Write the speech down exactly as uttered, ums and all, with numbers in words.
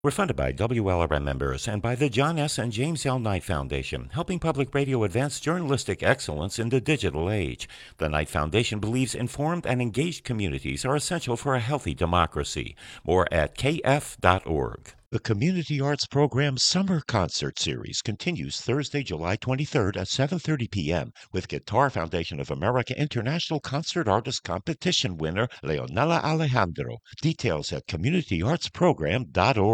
We're funded by W L R M members and by the John S. and James L. Knight Foundation, helping public radio advance journalistic excellence in the digital age. The Knight Foundation believes informed and engaged communities are essential for a healthy democracy. More at k f dot org. The Community Arts Program Summer Concert Series continues Thursday, July twenty-third at seven thirty p.m. with Guitar Foundation of America International Concert Artist Competition winner Leonela Alejandro. Details at community arts program dot org.